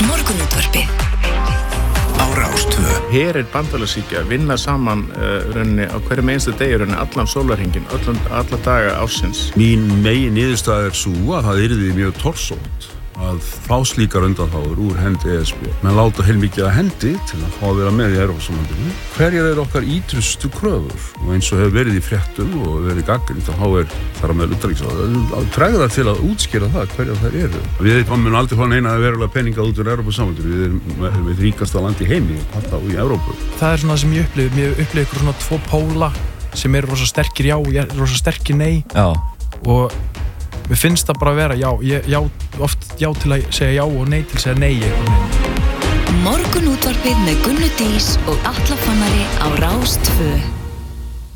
Morgunútvarpið á Rás 2. Herir bandalagsríkja vinna saman rauninni á hverjum einstu degi rauninni allan sólarhringinn, alla daga ársins. Mín megin niðurstaða sú að það yrði mjög torsótt að fá slíkar undanþágur úr hendi ESB. Menn láta heilmikið að hendi til að fá að vera með í Evrópusambandinu. Hverjar okkar ítrustu kröfur? Og eins og hefur verið í fréttum og verið gagnrýnt að HR þar á meðal utanríkisráðherra að tregða til að útskýra það hverjar þær eru. Við munum aldrei fá neina verulega peninga út úr Evrópusambandinu. Við erum eitt ríkasta land í heimi, hvað þá í Evrópu. Það svona sem ég upplifi ykkur svona tvo póla sem eru rosa sterkir já og rosa sterkir nei. Já. Og mér finnst það bara að vera oft já til að segja já og nei til að segja nei. Morgunútvarpið með Gunnu Dís og Atla Fannari á Rás 2.